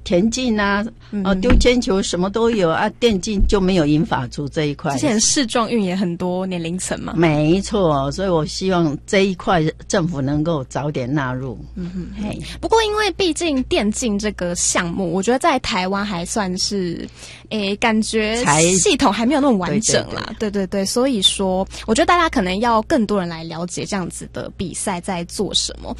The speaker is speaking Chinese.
田径啊，丢铅球什么都有啊，电竞就没有银发族这一块。 之前世壮运也很多年龄层嘛。 没错，所以我希望这一块政府能够早点纳入。 不过因为毕竟电竞这个项目，我觉得在台湾还算是，感觉系统还没有那么完整啦。对，所以说，我觉得大家可能要更多人来了解这样子的比赛在做什么。